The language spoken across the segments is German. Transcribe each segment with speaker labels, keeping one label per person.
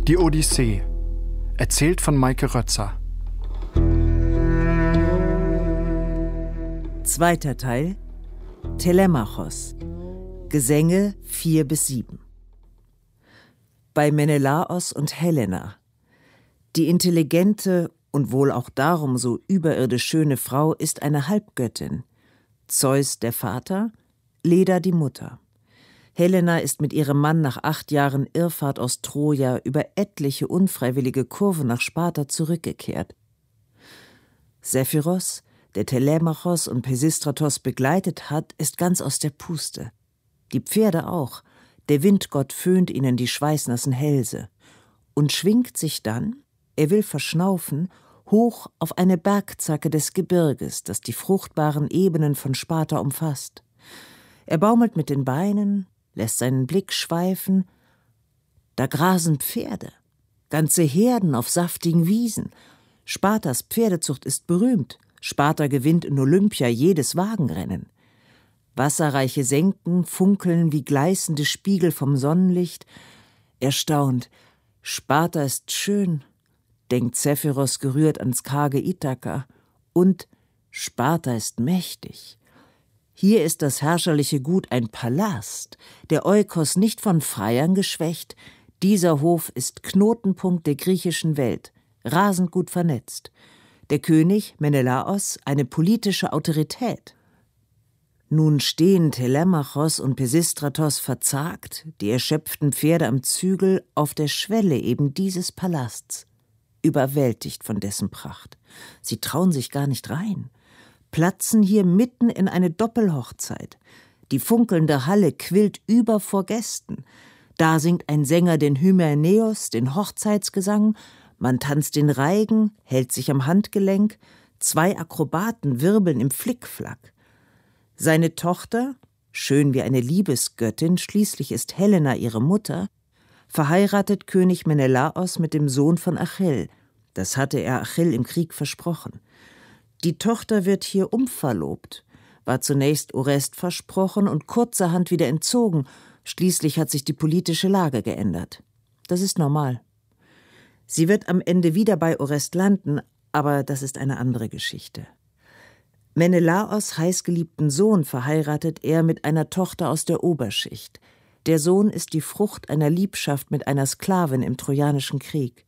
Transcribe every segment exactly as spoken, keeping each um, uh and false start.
Speaker 1: Die Odyssee. Erzählt von Maike Rötzer.
Speaker 2: Zweiter Teil. Telemachos. Gesänge vier bis sieben. Bei Menelaos und Helena. Die intelligente und wohl auch darum so überirdisch schöne Frau ist eine Halbgöttin. Zeus der Vater, Leda die Mutter. Helena ist mit ihrem Mann nach acht Jahren Irrfahrt aus Troja über etliche unfreiwillige Kurven nach Sparta zurückgekehrt. Zephyros, der Telemachos und Pisistratos begleitet hat, ist ganz aus der Puste. Die Pferde auch. Der Windgott föhnt ihnen die schweißnassen Hälse und schwingt sich dann, er will verschnaufen, hoch auf eine Bergzacke des Gebirges, das die fruchtbaren Ebenen von Sparta umfasst. Er baumelt mit den Beinen, lässt seinen Blick schweifen. Da grasen Pferde, ganze Herden auf saftigen Wiesen. Spartas Pferdezucht ist berühmt. Sparta gewinnt in Olympia jedes Wagenrennen. Wasserreiche Senken funkeln wie gleißende Spiegel vom Sonnenlicht. Erstaunt, Sparta ist schön, denkt Zephyros gerührt ans karge Ithaka. Und Sparta ist mächtig. Hier ist das herrscherliche Gut ein Palast, der Oikos nicht von Freiern geschwächt. Dieser Hof ist Knotenpunkt der griechischen Welt, rasend gut vernetzt. Der König, Menelaos, eine politische Autorität. Nun stehen Telemachos und Pisistratos verzagt, die erschöpften Pferde am Zügel, auf der Schwelle eben dieses Palasts, überwältigt von dessen Pracht. Sie trauen sich gar nicht rein, platzen hier mitten in eine Doppelhochzeit. Die funkelnde Halle quillt über vor Gästen. Da singt ein Sänger den Hymenäus, den Hochzeitsgesang, man tanzt den Reigen, hält sich am Handgelenk, zwei Akrobaten wirbeln im Flickflack. Seine Tochter, schön wie eine Liebesgöttin, schließlich ist Helena ihre Mutter, verheiratet König Menelaos mit dem Sohn von Achill. Das hatte er Achill im Krieg versprochen. Die Tochter wird hier umverlobt, war zunächst Orest versprochen und kurzerhand wieder entzogen. Schließlich hat sich die politische Lage geändert. Das ist normal. Sie wird am Ende wieder bei Orest landen, aber das ist eine andere Geschichte. Menelaos' heißgeliebten Sohn verheiratet er mit einer Tochter aus der Oberschicht. Der Sohn ist die Frucht einer Liebschaft mit einer Sklavin im Trojanischen Krieg.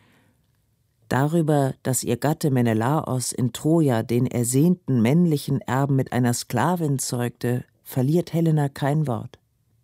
Speaker 2: Darüber, dass ihr Gatte Menelaos in Troja den ersehnten männlichen Erben mit einer Sklavin zeugte, verliert Helena kein Wort.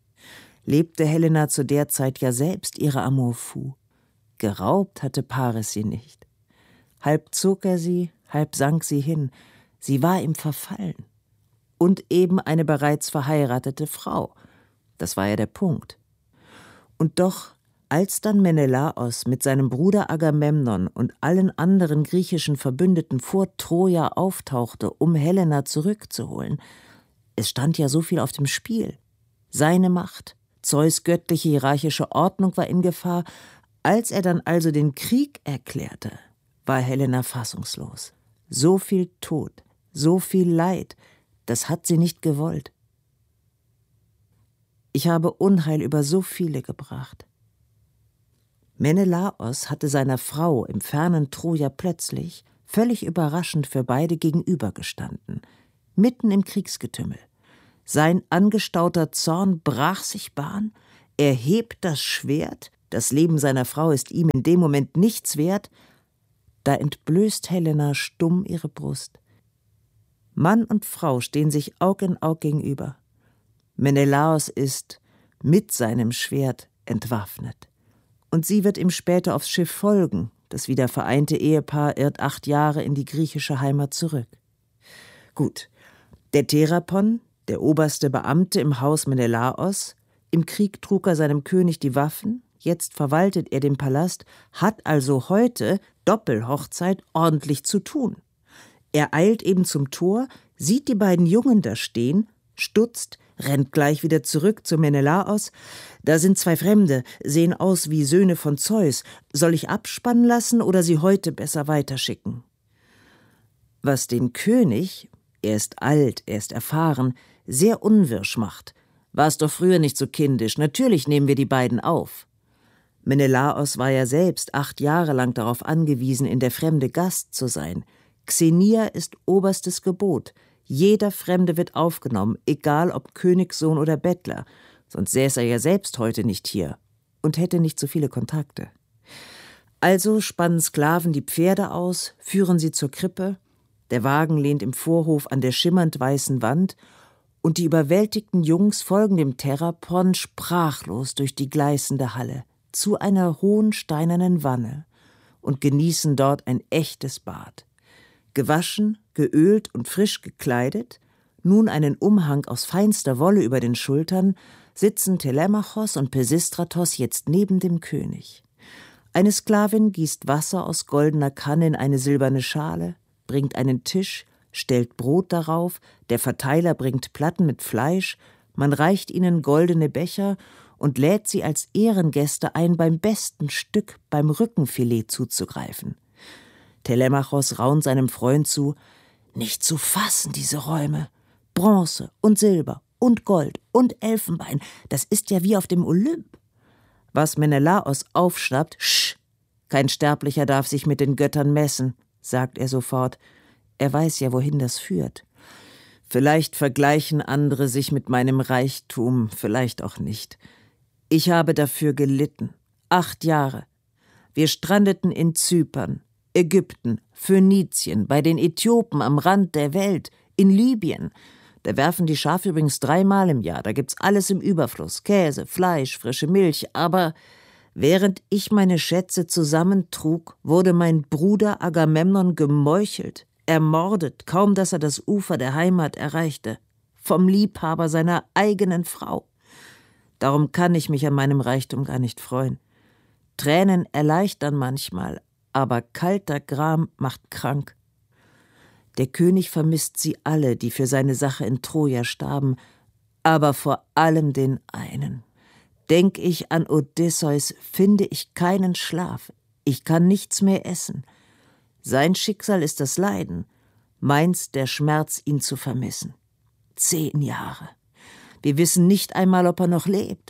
Speaker 2: Lebte Helena zu der Zeit ja selbst ihre Amour fou. Geraubt hatte Paris sie nicht. Halb zog er sie, halb sank sie hin. Sie war ihm verfallen. Und eben eine bereits verheiratete Frau. Das war ja der Punkt. Und doch, als dann Menelaos mit seinem Bruder Agamemnon und allen anderen griechischen Verbündeten vor Troja auftauchte, um Helena zurückzuholen, es stand ja so viel auf dem Spiel. Seine Macht, Zeus' göttliche hierarchische Ordnung war in Gefahr. Als er dann also den Krieg erklärte, war Helena fassungslos. So viel Tod, so viel Leid, das hat sie nicht gewollt. Ich habe Unheil über so viele gebracht. Menelaos hatte seiner Frau im fernen Troja plötzlich, völlig überraschend für beide gegenübergestanden, mitten im Kriegsgetümmel. Sein angestauter Zorn brach sich Bahn, er hebt das Schwert, das Leben seiner Frau ist ihm in dem Moment nichts wert, da entblößt Helena stumm ihre Brust. Mann und Frau stehen sich Aug in Aug gegenüber. Menelaos ist mit seinem Schwert entwaffnet. Und sie wird ihm später aufs Schiff folgen. Das wieder vereinte Ehepaar irrt acht Jahre in die griechische Heimat zurück. Gut, der Therapon, der oberste Beamte im Haus Menelaos, im Krieg trug er seinem König die Waffen, jetzt verwaltet er den Palast, hat also heute, Doppelhochzeit, ordentlich zu tun. Er eilt eben zum Tor, sieht die beiden Jungen da stehen, stutzt, rennt gleich wieder zurück zu Menelaos. Da sind zwei Fremde, sehen aus wie Söhne von Zeus. Soll ich abspannen lassen oder sie heute besser weiterschicken? Was den König, er ist alt, er ist erfahren, sehr unwirsch macht. War es doch früher nicht so kindisch, natürlich nehmen wir die beiden auf. Menelaos war ja selbst acht Jahre lang darauf angewiesen, in der Fremde Gast zu sein. Xenia ist oberstes Gebot. Jeder Fremde wird aufgenommen, egal ob Königssohn oder Bettler. Sonst säße er ja selbst heute nicht hier und hätte nicht so viele Kontakte. Also spannen Sklaven die Pferde aus, führen sie zur Krippe. Der Wagen lehnt im Vorhof an der schimmernd weißen Wand und die überwältigten Jungs folgen dem Terrapon sprachlos durch die gleißende Halle zu einer hohen steinernen Wanne und genießen dort ein echtes Bad. Gewaschen, geölt und frisch gekleidet, nun einen Umhang aus feinster Wolle über den Schultern, sitzen Telemachos und Pisistratos jetzt neben dem König. Eine Sklavin gießt Wasser aus goldener Kanne in eine silberne Schale, bringt einen Tisch, stellt Brot darauf, der Verteiler bringt Platten mit Fleisch, man reicht ihnen goldene Becher und lädt sie als Ehrengäste ein, beim besten Stück, beim Rückenfilet zuzugreifen. Telemachos raunt seinem Freund zu: »Nicht zu fassen, diese Räume. Bronze und Silber und Gold und Elfenbein, das ist ja wie auf dem Olymp.« Was Menelaos aufschnappt: »Sch, kein Sterblicher darf sich mit den Göttern messen«, sagt er sofort. Er weiß ja, wohin das führt. Vielleicht vergleichen andere sich mit meinem Reichtum, vielleicht auch nicht. Ich habe dafür gelitten. Acht Jahre. Wir strandeten in Zypern, Ägypten, Phönizien, bei den Äthiopen am Rand der Welt, in Libyen. Da werfen die Schafe übrigens dreimal im Jahr. Da gibt's alles im Überfluss. Käse, Fleisch, frische Milch. Aber während ich meine Schätze zusammentrug, wurde mein Bruder Agamemnon gemeuchelt, ermordet, kaum dass er das Ufer der Heimat erreichte. Vom Liebhaber seiner eigenen Frau. Darum kann ich mich an meinem Reichtum gar nicht freuen. Tränen erleichtern manchmal, aber kalter Gram macht krank. Der König vermisst sie alle, die für seine Sache in Troja starben, aber vor allem den einen. Denk ich an Odysseus, finde ich keinen Schlaf. Ich kann nichts mehr essen. Sein Schicksal ist das Leiden, meins der Schmerz, ihn zu vermissen. Zehn Jahre. Wir wissen nicht einmal, ob er noch lebt.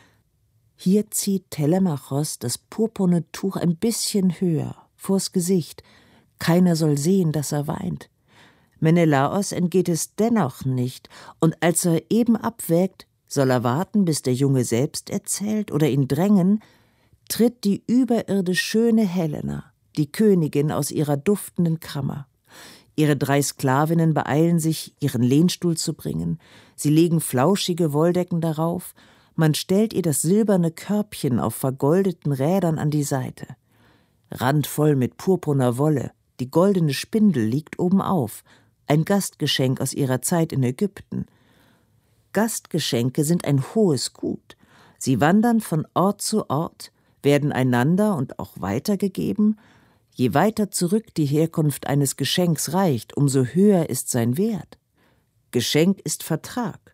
Speaker 2: Hier zieht Telemachos das purpurne Tuch ein bisschen höher, vors Gesicht. Keiner soll sehen, dass er weint. Menelaos entgeht es dennoch nicht, und als er eben abwägt, soll er warten, bis der Junge selbst erzählt oder ihn drängen, tritt die überirdisch schöne Helena, die Königin, aus ihrer duftenden Kammer. Ihre drei Sklavinnen beeilen sich, ihren Lehnstuhl zu bringen. Sie legen flauschige Wolldecken darauf. Man stellt ihr das silberne Körbchen auf vergoldeten Rädern an die Seite. Randvoll mit purpurner Wolle, die goldene Spindel liegt obenauf, ein Gastgeschenk aus ihrer Zeit in Ägypten. Gastgeschenke sind ein hohes Gut. Sie wandern von Ort zu Ort, werden einander und auch weitergegeben. Je weiter zurück die Herkunft eines Geschenks reicht, umso höher ist sein Wert. Geschenk ist Vertrag.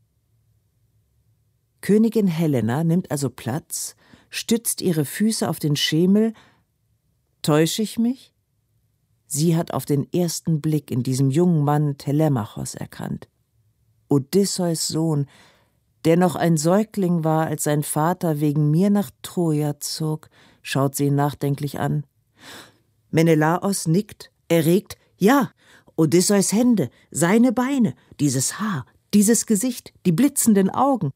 Speaker 2: Königin Helena nimmt also Platz, stützt ihre Füße auf den Schemel. Täusche ich mich? Sie hat auf den ersten Blick in diesem jungen Mann Telemachos erkannt. Odysseus Sohn, der noch ein Säugling war, als sein Vater wegen mir nach Troja zog, schaut sie ihn nachdenklich an. Menelaos nickt, erregt: Ja, Odysseus Hände, seine Beine, dieses Haar, dieses Gesicht, die blitzenden Augen.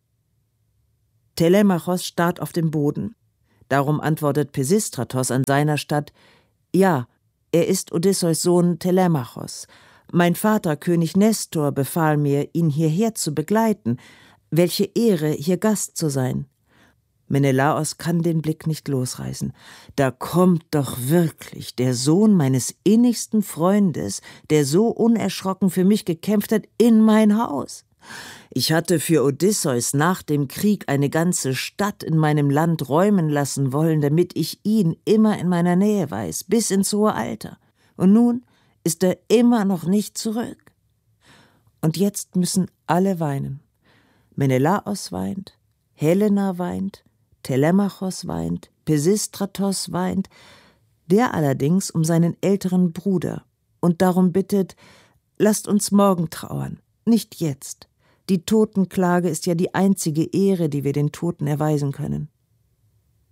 Speaker 2: Telemachos starrt auf den Boden. Darum antwortet Pisistratos an seiner Statt: Ja, er ist Odysseus Sohn Telemachos. Mein Vater, König Nestor, befahl mir, ihn hierher zu begleiten. Welche Ehre, hier Gast zu sein. Menelaos kann den Blick nicht losreißen. Da kommt doch wirklich der Sohn meines innigsten Freundes, der so unerschrocken für mich gekämpft hat, in mein Haus. Ich hatte für Odysseus nach dem Krieg eine ganze Stadt in meinem Land räumen lassen wollen, damit ich ihn immer in meiner Nähe weiß, bis ins hohe Alter. Und nun ist er immer noch nicht zurück. Und jetzt müssen alle weinen. Menelaos weint, Helena weint, Telemachos weint, Pisistratos weint, der allerdings um seinen älteren Bruder und darum bittet: Lasst uns morgen trauern, nicht jetzt. Die Totenklage ist ja die einzige Ehre, die wir den Toten erweisen können.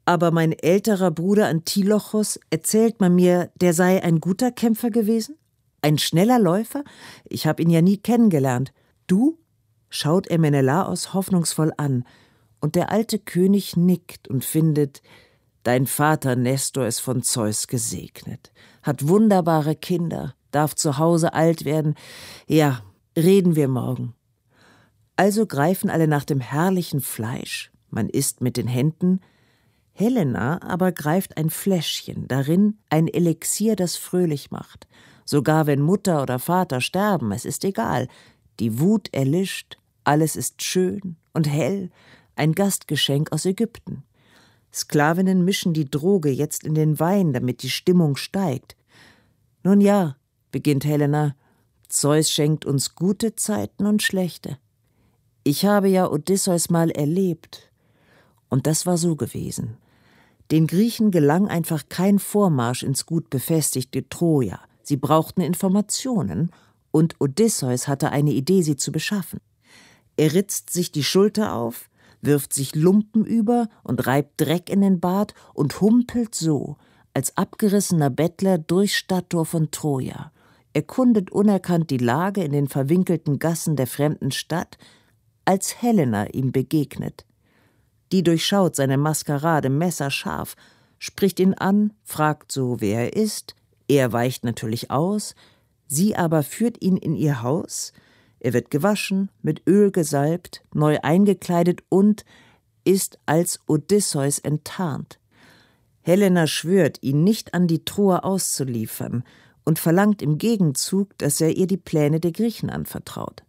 Speaker 2: Aber mein älterer Bruder Antilochos, erzählt man mir, der sei ein guter Kämpfer gewesen? Ein schneller Läufer? Ich habe ihn ja nie kennengelernt. Du?« schaut er Menelaos hoffnungsvoll an, und der alte König nickt und findet, dein Vater Nestor ist von Zeus gesegnet, hat wunderbare Kinder, darf zu Hause alt werden. Ja, reden wir morgen. Also greifen alle nach dem herrlichen Fleisch, man isst mit den Händen. Helena aber greift ein Fläschchen, darin ein Elixier, das fröhlich macht. Sogar wenn Mutter oder Vater sterben, es ist egal. Die Wut erlischt, alles ist schön und hell, ein Gastgeschenk aus Ägypten. Sklavinnen mischen die Droge jetzt in den Wein, damit die Stimmung steigt. Nun ja, beginnt Helena, Zeus schenkt uns gute Zeiten und schlechte. Ich habe ja Odysseus mal erlebt. Und das war so gewesen. Den Griechen gelang einfach kein Vormarsch ins gut befestigte Troja. Sie brauchten Informationen, und Odysseus hatte eine Idee, sie zu beschaffen. Er ritzt sich die Schulter auf, wirft sich Lumpen über und reibt Dreck in den Bart und humpelt so, als abgerissener Bettler durchs Stadttor von Troja, erkundet unerkannt die Lage in den verwinkelten Gassen der fremden Stadt, als Helena ihm begegnet. Die durchschaut seine Maskerade messerscharf, spricht ihn an, fragt so, wer er ist, er weicht natürlich aus, sie aber führt ihn in ihr Haus, er wird gewaschen, mit Öl gesalbt, neu eingekleidet und ist als Odysseus enttarnt. Helena schwört, ihn nicht an die Troer auszuliefern und verlangt im Gegenzug, dass er ihr die Pläne der Griechen anvertraut.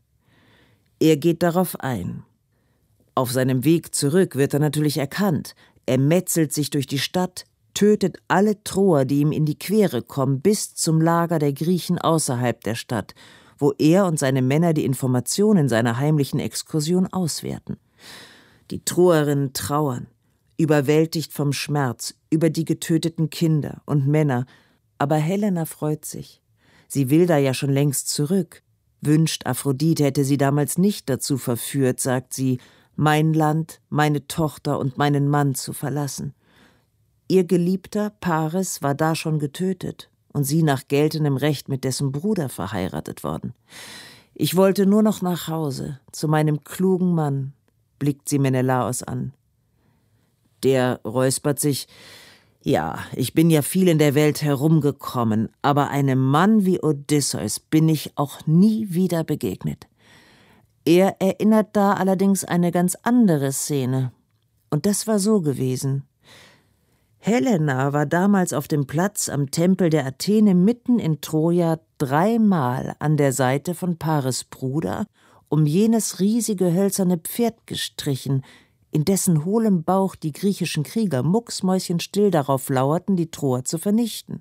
Speaker 2: Er geht darauf ein. Auf seinem Weg zurück wird er natürlich erkannt. Er metzelt sich durch die Stadt, tötet alle Troer, die ihm in die Quere kommen, bis zum Lager der Griechen außerhalb der Stadt, wo er und seine Männer die Informationen seiner heimlichen Exkursion auswerten. Die Troerinnen trauern, überwältigt vom Schmerz, über die getöteten Kinder und Männer, aber Helena freut sich. Sie will da ja schon längst zurück, wünscht, Aphrodite hätte sie damals nicht dazu verführt, sagt sie, mein Land, meine Tochter und meinen Mann zu verlassen. Ihr Geliebter, Paris, war da schon getötet und sie nach geltendem Recht mit dessen Bruder verheiratet worden. Ich wollte nur noch nach Hause, zu meinem klugen Mann, blickt sie Menelaos an. Der räuspert sich, ja, ich bin ja viel in der Welt herumgekommen, aber einem Mann wie Odysseus bin ich auch nie wieder begegnet. Er erinnert da allerdings eine ganz andere Szene. Und das war so gewesen. Helena war damals auf dem Platz am Tempel der Athene mitten in Troja dreimal an der Seite von Paris' Bruder, um jenes riesige hölzerne Pferd gestrichen, in dessen hohlem Bauch die griechischen Krieger mucksmäuschenstill darauf lauerten, die Troer zu vernichten.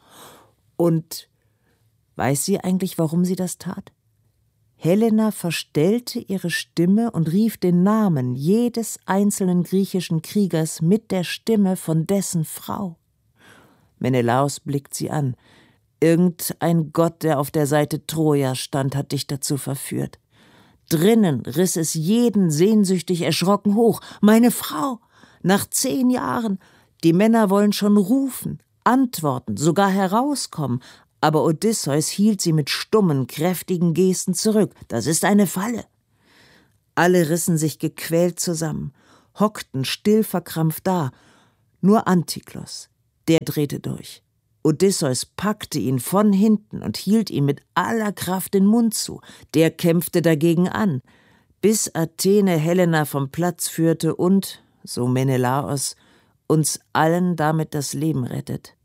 Speaker 2: Und weiß sie eigentlich, warum sie das tat? Helena verstellte ihre Stimme und rief den Namen jedes einzelnen griechischen Kriegers mit der Stimme von dessen Frau. Menelaos blickt sie an. Irgendein Gott, der auf der Seite Troja stand, hat dich dazu verführt. Drinnen riss es jeden sehnsüchtig erschrocken hoch. Meine Frau! Nach zehn Jahren! Die Männer wollen schon rufen, antworten, sogar herauskommen. Aber Odysseus hielt sie mit stummen, kräftigen Gesten zurück. Das ist eine Falle. Alle rissen sich gequält zusammen, hockten still verkrampft da. Nur Antiklos, der drehte durch. Odysseus packte ihn von hinten und hielt ihm mit aller Kraft den Mund zu. Der kämpfte dagegen an, bis Athene Helena vom Platz führte und, so Menelaos, uns allen damit das Leben rettet.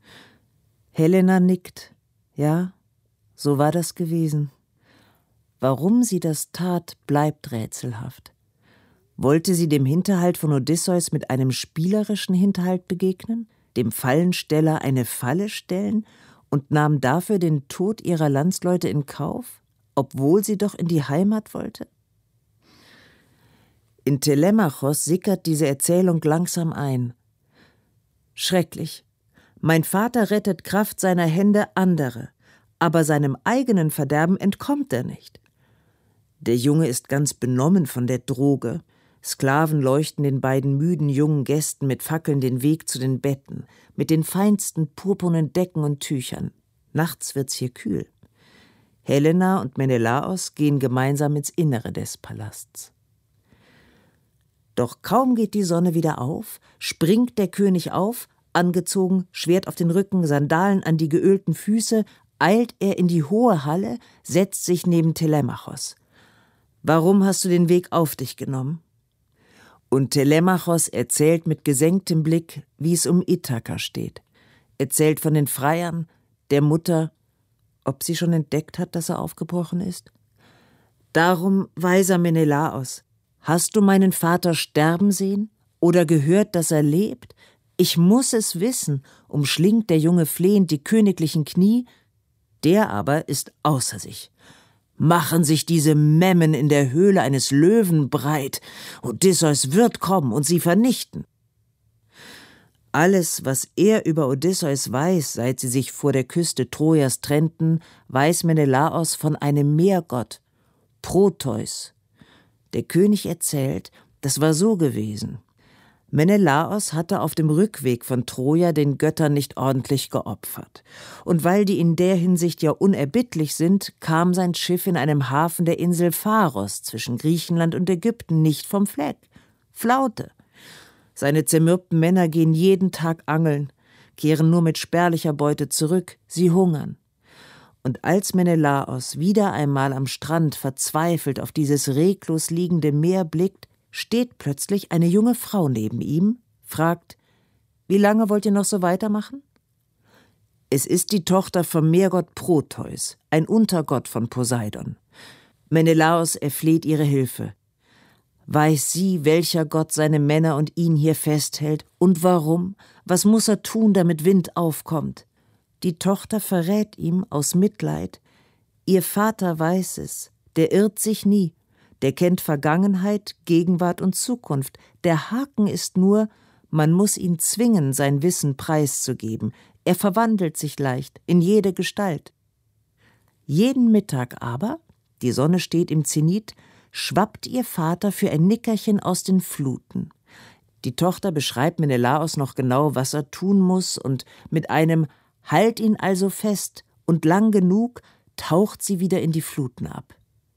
Speaker 2: Helena nickt. Ja, so war das gewesen. Warum sie das tat, bleibt rätselhaft. Wollte sie dem Hinterhalt von Odysseus mit einem spielerischen Hinterhalt begegnen, dem Fallensteller eine Falle stellen und nahm dafür den Tod ihrer Landsleute in Kauf, obwohl sie doch in die Heimat wollte? In Telemachos sickert diese Erzählung langsam ein. Schrecklich. Mein Vater rettet Kraft seiner Hände andere, aber seinem eigenen Verderben entkommt er nicht. Der Junge ist ganz benommen von der Droge. Sklaven leuchten den beiden müden jungen Gästen mit Fackeln den Weg zu den Betten, mit den feinsten purpurnen Decken und Tüchern. Nachts wird's hier kühl. Helena und Menelaos gehen gemeinsam ins Innere des Palasts. Doch kaum geht die Sonne wieder auf, springt der König auf, angezogen, Schwert auf den Rücken, Sandalen an die geölten Füße, eilt er in die hohe Halle, setzt sich neben Telemachos. »Warum hast du den Weg auf dich genommen?« Und Telemachos erzählt mit gesenktem Blick, wie es um Ithaka steht. Erzählt von den Freiern, der Mutter, ob sie schon entdeckt hat, dass er aufgebrochen ist. »Darum, weiser Menelaos, hast du meinen Vater sterben sehen oder gehört, dass er lebt? Ich muss es wissen«, umschlingt der Junge flehend die königlichen Knie. Der aber ist außer sich. »Machen sich diese Memmen in der Höhle eines Löwen breit. Odysseus wird kommen und sie vernichten.« Alles, was er über Odysseus weiß, seit sie sich vor der Küste Trojas trennten, weiß Menelaos von einem Meergott, Proteus. Der König erzählt, das war so gewesen. Menelaos hatte auf dem Rückweg von Troja den Göttern nicht ordentlich geopfert. Und weil die in der Hinsicht ja unerbittlich sind, kam sein Schiff in einem Hafen der Insel Pharos zwischen Griechenland und Ägypten nicht vom Fleck. Flaute. Seine zermürbten Männer gehen jeden Tag angeln, kehren nur mit spärlicher Beute zurück, sie hungern. Und als Menelaos wieder einmal am Strand verzweifelt auf dieses reglos liegende Meer blickt, steht plötzlich eine junge Frau neben ihm, fragt, »Wie lange wollt ihr noch so weitermachen?« Es ist die Tochter vom Meergott Proteus, ein Untergott von Poseidon. Menelaos erfleht ihre Hilfe. Weiß sie, welcher Gott seine Männer und ihn hier festhält und warum? Was muss er tun, damit Wind aufkommt? Die Tochter verrät ihm aus Mitleid, ihr Vater weiß es, der irrt sich nie. Der kennt Vergangenheit, Gegenwart und Zukunft. Der Haken ist nur, man muss ihn zwingen, sein Wissen preiszugeben. Er verwandelt sich leicht in jede Gestalt. Jeden Mittag aber, die Sonne steht im Zenit, schwappt ihr Vater für ein Nickerchen aus den Fluten. Die Tochter beschreibt Menelaos noch genau, was er tun muss, und mit einem »Halt ihn also fest« und lang genug taucht sie wieder in die Fluten ab.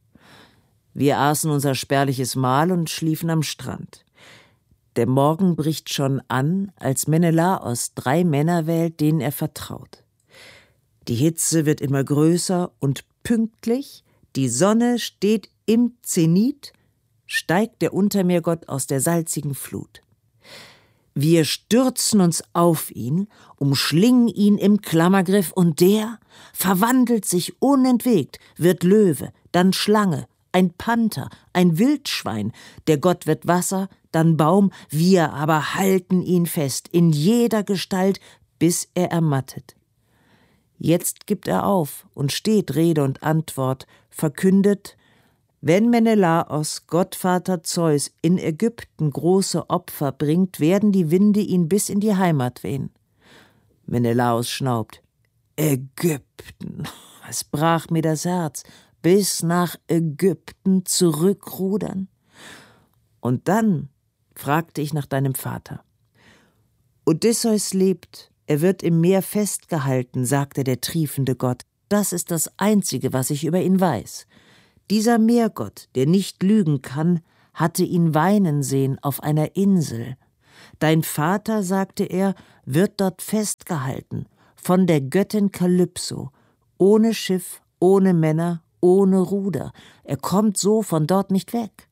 Speaker 2: Wir aßen unser spärliches Mahl und schliefen am Strand. Der Morgen bricht schon an, als Menelaos drei Männer wählt, denen er vertraut. Die Hitze wird immer größer und pünktlich, die Sonne steht im Zenit, steigt der Untermeergott aus der salzigen Flut. Wir stürzen uns auf ihn, umschlingen ihn im Klammergriff, und der verwandelt sich unentwegt, wird Löwe, dann Schlange, ein Panther, ein Wildschwein, der Gott wird Wasser, dann Baum, wir aber halten ihn fest, in jeder Gestalt, bis er ermattet. Jetzt gibt er auf und steht Rede und Antwort, verkündet, wenn Menelaos, Gottvater Zeus, in Ägypten große Opfer bringt, werden die Winde ihn bis in die Heimat wehen. Menelaos schnaubt, Ägypten, es brach mir das Herz, bis nach Ägypten zurückrudern. Und dann fragte ich nach deinem Vater. Odysseus lebt, er wird im Meer festgehalten, sagte der triefende Gott. Das ist das Einzige, was ich über ihn weiß. Dieser Meergott, der nicht lügen kann, hatte ihn weinen sehen auf einer Insel. Dein Vater, sagte er, wird dort festgehalten, von der Göttin Kalypso, ohne Schiff, ohne Männer, ohne Ruder. Er kommt so von dort nicht weg.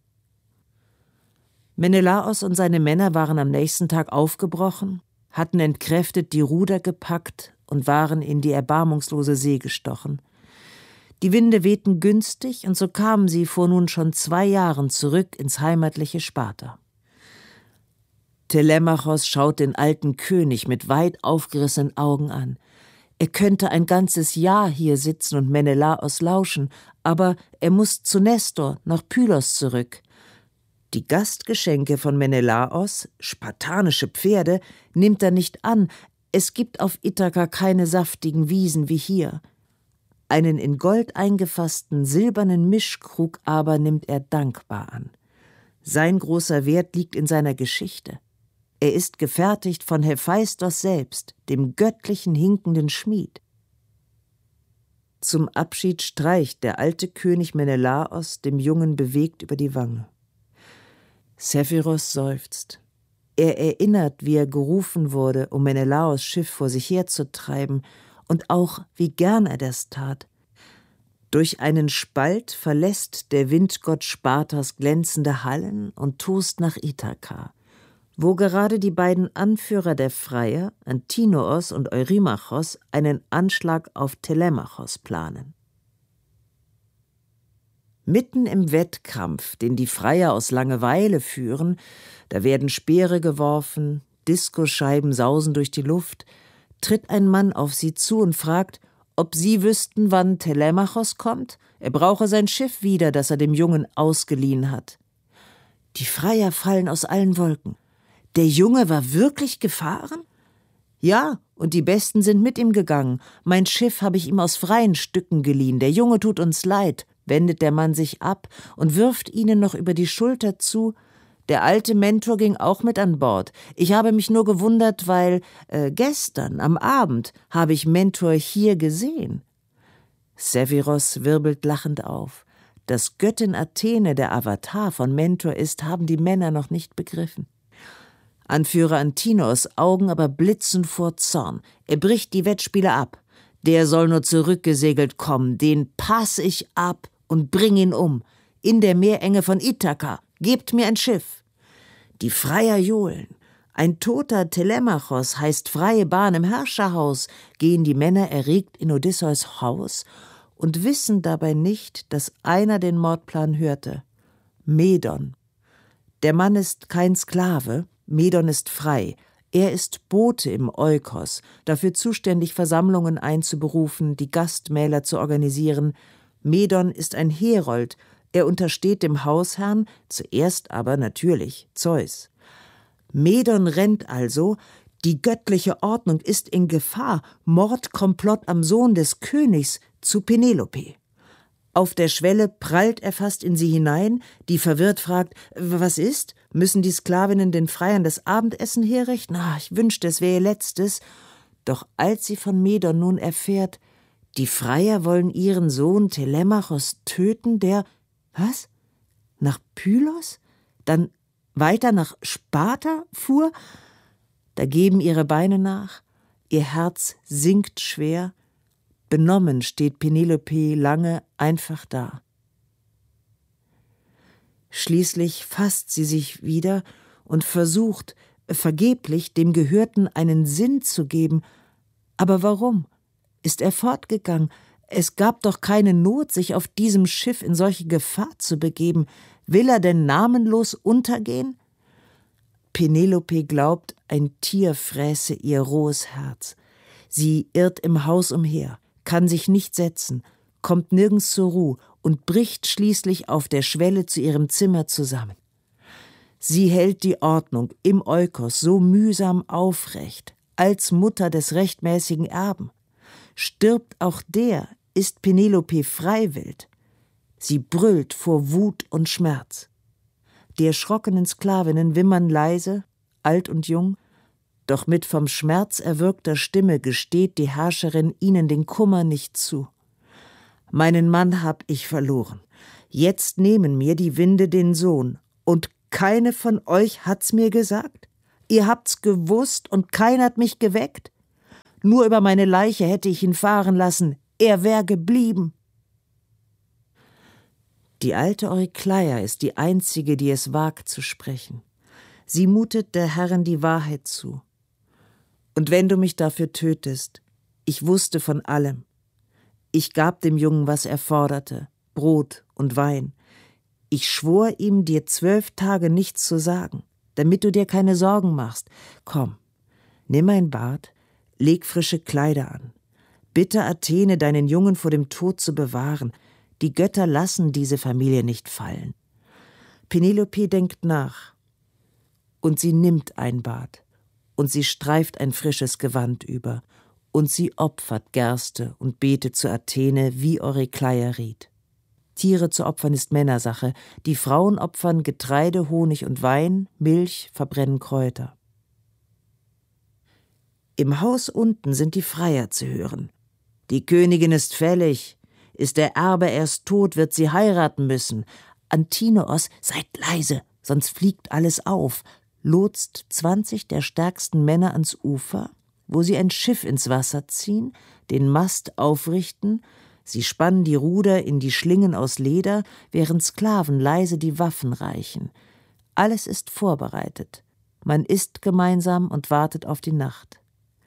Speaker 2: Menelaos und seine Männer waren am nächsten Tag aufgebrochen, hatten entkräftet die Ruder gepackt und waren in die erbarmungslose See gestochen. Die Winde wehten günstig, und so kamen sie vor nun schon zwei Jahren zurück ins heimatliche Sparta. Telemachos schaut den alten König mit weit aufgerissenen Augen an. Er könnte ein ganzes Jahr hier sitzen und Menelaos lauschen, aber er muss zu Nestor, nach Pylos zurück. Die Gastgeschenke von Menelaos, spartanische Pferde, nimmt er nicht an. Es gibt auf Ithaka keine saftigen Wiesen wie hier. Einen in Gold eingefassten silbernen Mischkrug aber nimmt er dankbar an. Sein großer Wert liegt in seiner Geschichte. Er ist gefertigt von Hephaistos selbst, dem göttlichen hinkenden Schmied. Zum Abschied streicht der alte König Menelaos dem Jungen bewegt über die Wange. Zephyros seufzt. Er erinnert, wie er gerufen wurde, um Menelaos Schiff vor sich herzutreiben, und auch, wie gern er das tat. Durch einen Spalt verlässt der Windgott Spartas glänzende Hallen und tost nach Ithaka, wo gerade die beiden Anführer der Freier, Antinoos und Eurymachos, einen Anschlag auf Telemachos planen. Mitten im Wettkampf, den die Freier aus Langeweile führen, da werden Speere geworfen, Diskoscheiben sausen durch die Luft, tritt ein Mann auf sie zu und fragt, ob sie wüssten, wann Telemachos kommt. Er brauche sein Schiff wieder, das er dem Jungen ausgeliehen hat. Die Freier fallen aus allen Wolken. Der Junge war wirklich gefahren? Ja, und die Besten sind mit ihm gegangen. Mein Schiff habe ich ihm aus freien Stücken geliehen. Der Junge tut uns leid, wendet der Mann sich ab und wirft ihnen noch über die Schulter zu: Der alte Mentor ging auch mit an Bord. Ich habe mich nur gewundert, weil äh, gestern am Abend habe ich Mentor hier gesehen. Zephyros wirbelt lachend auf. Dass Göttin Athene der Avatar von Mentor ist, haben die Männer noch nicht begriffen. Anführer Antinoos Augen aber blitzen vor Zorn. Er bricht die Wettspiele ab. Der soll nur zurückgesegelt kommen. Den pass ich ab und bring ihn um. In der Meerenge von Ithaka. Gebt mir ein Schiff. Die Freier johlen. Ein toter Telemachos heißt freie Bahn im Herrscherhaus. Gehen die Männer erregt in Odysseus Haus und wissen dabei nicht, dass einer den Mordplan hörte. Medon. Der Mann ist kein Sklave, Medon ist frei. Er ist Bote im Eukos, dafür zuständig, Versammlungen einzuberufen, die Gastmähler zu organisieren. Medon ist ein Herold. Er untersteht dem Hausherrn, zuerst aber natürlich Zeus. Medon rennt also, die göttliche Ordnung ist in Gefahr, Mordkomplott am Sohn des Königs, zu Penelope. Auf der Schwelle prallt er fast in sie hinein, die verwirrt fragt: Was ist? Müssen die Sklavinnen den Freiern das Abendessen herrichten? Ah, ich wünschte, es wäre ihr letztes. Doch als sie von Medon nun erfährt, die Freier wollen ihren Sohn Telemachos töten, der Was? Nach Pylos? Dann weiter nach Sparta fuhr? Da geben ihre Beine nach, ihr Herz sinkt schwer. Benommen steht Penelope lange einfach da. Schließlich fasst sie sich wieder und versucht, vergeblich, dem Gehörten einen Sinn zu geben. Aber warum? Ist er fortgegangen? Es gab doch keine Not, sich auf diesem Schiff in solche Gefahr zu begeben. Will er denn namenlos untergehen? Penelope glaubt, ein Tier fräße ihr rohes Herz. Sie irrt im Haus umher, kann sich nicht setzen, kommt nirgends zur Ruhe und bricht schließlich auf der Schwelle zu ihrem Zimmer zusammen. Sie hält die Ordnung im Eukos so mühsam aufrecht, als Mutter des rechtmäßigen Erben. Stirbt auch der, ist Penelope freiwillig. Sie brüllt vor Wut und Schmerz. Die erschrockenen Sklavinnen wimmern leise, alt und jung, doch mit vom Schmerz erwürgter Stimme gesteht die Herrscherin ihnen den Kummer nicht zu. Meinen Mann hab ich verloren. Jetzt nehmen mir die Winde den Sohn. Und keine von euch hat's mir gesagt? Ihr habt's gewusst und keiner hat mich geweckt? Nur über meine Leiche hätte ich ihn fahren lassen. Er wär geblieben. Die alte Eurykleia ist die einzige, die es wagt zu sprechen. Sie mutet der Herrin die Wahrheit zu. Und wenn du mich dafür tötest, ich wusste von allem. Ich gab dem Jungen, was er forderte, Brot und Wein. Ich schwor ihm, dir zwölf Tage nichts zu sagen, damit du dir keine Sorgen machst. Komm, nimm ein Bad, leg frische Kleider an. Bitte Athene, deinen Jungen vor dem Tod zu bewahren. Die Götter lassen diese Familie nicht fallen. Penelope denkt nach. Und sie nimmt ein Bad. Und sie streift ein frisches Gewand über. Und sie opfert Gerste und betet zu Athene, wie Eurykleia riet. Tiere zu opfern ist Männersache. Die Frauen opfern Getreide, Honig und Wein, Milch, verbrennen Kräuter. Im Haus unten sind die Freier zu hören. Die Königin ist fällig. Ist der Erbe erst tot, wird sie heiraten müssen. Antinoos, seid leise, sonst fliegt alles auf, lotst zwanzig der stärksten Männer ans Ufer, wo sie ein Schiff ins Wasser ziehen, den Mast aufrichten. Sie spannen die Ruder in die Schlingen aus Leder, während Sklaven leise die Waffen reichen. Alles ist vorbereitet. Man isst gemeinsam und wartet auf die Nacht.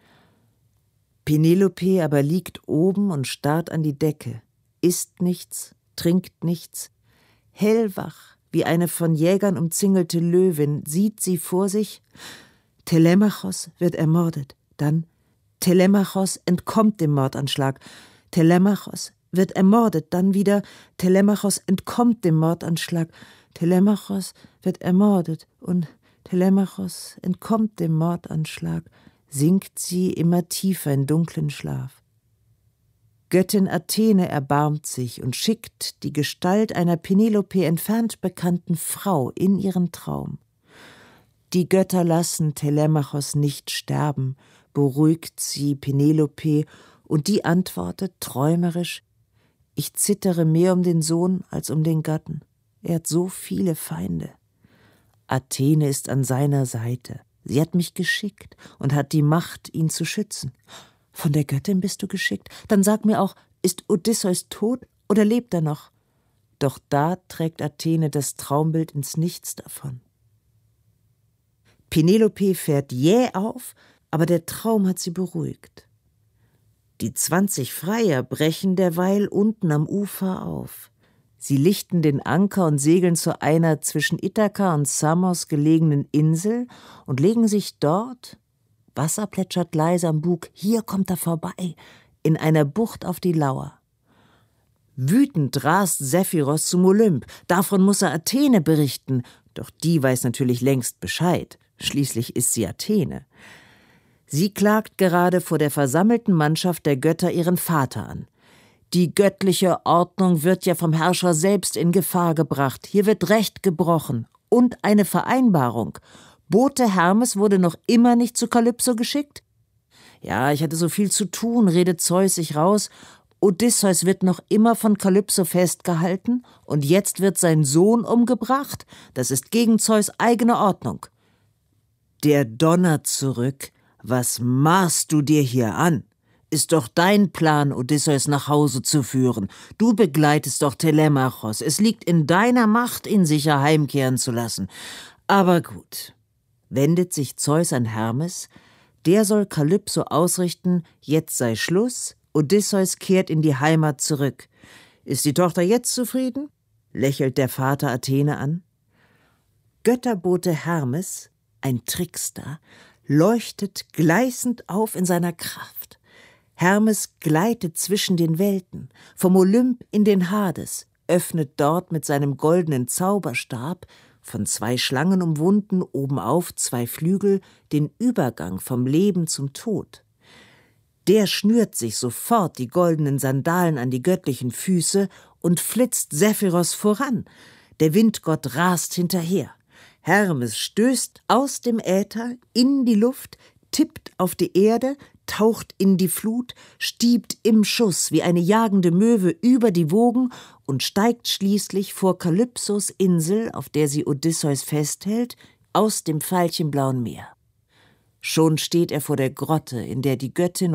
Speaker 2: Penelope aber liegt oben und starrt an die Decke, isst nichts, trinkt nichts. Hellwach, wie eine von Jägern umzingelte Löwin, sieht sie vor sich: Telemachos wird ermordet, dann Telemachos entkommt dem Mordanschlag, Telemachos wird ermordet, dann wieder Telemachos entkommt dem Mordanschlag, Telemachos wird ermordet und Telemachos entkommt dem Mordanschlag, sinkt sie immer tiefer in dunklen Schlaf. Göttin Athene erbarmt sich und schickt die Gestalt einer Penelope entfernt bekannten Frau in ihren Traum. Die Götter lassen Telemachos nicht sterben, beruhigt sie Penelope, und die antwortet träumerisch: Ich zittere mehr um den Sohn als um den Gatten. Er hat so viele Feinde. Athene ist an seiner Seite. Sie hat mich geschickt und hat die Macht, ihn zu schützen. Von der Göttin bist du geschickt? Dann sag mir auch, ist Odysseus tot oder lebt er noch? Doch da trägt Athene das Traumbild ins Nichts davon. Penelope fährt jäh auf, aber der Traum hat sie beruhigt. Die zwanzig Freier brechen derweil unten am Ufer auf. Sie lichten den Anker und segeln zu einer zwischen Ithaka und Samos gelegenen Insel und legen sich dort, Wasser plätschert leise am Bug, hier kommt er vorbei, in einer Bucht auf die Lauer. Wütend rast Sephiros zum Olymp, davon muss er Athene berichten, doch die weiß natürlich längst Bescheid, schließlich ist sie Athene. Sie klagt gerade vor der versammelten Mannschaft der Götter ihren Vater an. Die göttliche Ordnung wird ja vom Herrscher selbst in Gefahr gebracht. Hier wird Recht gebrochen. Und eine Vereinbarung. Bote Hermes wurde noch immer nicht zu Kalypso geschickt? Ja, ich hatte so viel zu tun, redet Zeus sich raus. Odysseus wird noch immer von Kalypso festgehalten und jetzt wird sein Sohn umgebracht. Das ist gegen Zeus eigene Ordnung. Der donnert zurück. Was maßt du dir hier an? Ist doch dein Plan, Odysseus nach Hause zu führen. Du begleitest doch Telemachos. Es liegt in deiner Macht, ihn sicher heimkehren zu lassen. Aber gut, wendet sich Zeus an Hermes. Der soll Kalypso ausrichten, jetzt sei Schluss. Odysseus kehrt in die Heimat zurück. Ist die Tochter jetzt zufrieden? Lächelt der Vater Athene an. Götterbote Hermes, ein Trickster, leuchtet gleißend auf in seiner Kraft. Hermes gleitet zwischen den Welten, vom Olymp in den Hades, öffnet dort mit seinem goldenen Zauberstab, von zwei Schlangen umwunden, obenauf zwei Flügel, den Übergang vom Leben zum Tod. Der schnürt sich sofort die goldenen Sandalen an die göttlichen Füße und flitzt Sephiros voran. Der Windgott rast hinterher. Hermes stößt aus dem Äther in die Luft, tippt auf die Erde, taucht in die Flut, stiebt im Schuss wie eine jagende Möwe über die Wogen und steigt schließlich vor Kalypsos Insel, auf der sie Odysseus festhält, aus dem veilchenblauen Meer. Schon steht er vor der Grotte, in der die Göttin